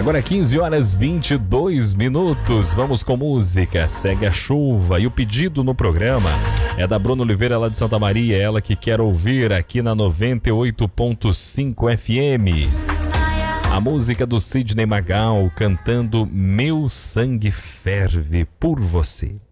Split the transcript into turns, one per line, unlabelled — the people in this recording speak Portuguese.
Agora é 15 horas 22 minutos. Vamos com música. Segue a chuva. E o pedido no programa é da Bruna Oliveira, lá de Santa Maria. Ela que quer ouvir aqui na 98.5 FM. A música do Sidney Magal cantando Meu Sangue Ferve por Você.